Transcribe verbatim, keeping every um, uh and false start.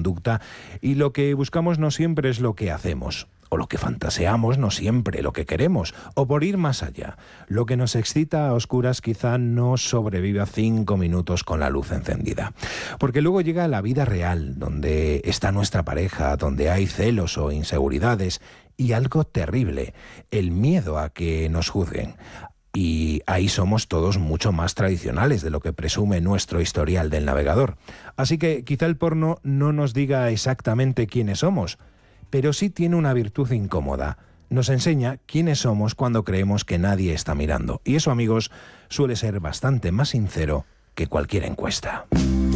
conducta, y lo que buscamos no siempre es lo que hacemos. O lo que fantaseamos no siempre lo que queremos, o por ir más allá. Lo que nos excita a oscuras quizá no sobreviva cinco minutos con la luz encendida. Porque luego llega la vida real, donde está nuestra pareja, donde hay celos o inseguridades, y algo terrible, el miedo a que nos juzguen. Y ahí somos todos mucho más tradicionales de lo que presume nuestro historial del navegador. Así que quizá el porno no nos diga exactamente quiénes somos, pero sí tiene una virtud incómoda. Nos enseña quiénes somos cuando creemos que nadie está mirando. Y eso, amigos, suele ser bastante más sincero que cualquier encuesta.